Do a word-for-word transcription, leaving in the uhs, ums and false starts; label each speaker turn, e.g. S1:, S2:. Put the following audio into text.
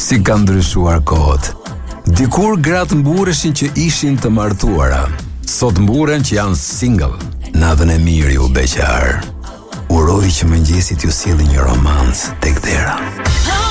S1: Si ka ndryshuar kohët. Dikur gratë mbureshin që ishin të martuara. Sot mburen që janë single. Natën e mirë ju beqar. Uroj që mëngjesit ju sjellë një romancë tek dera.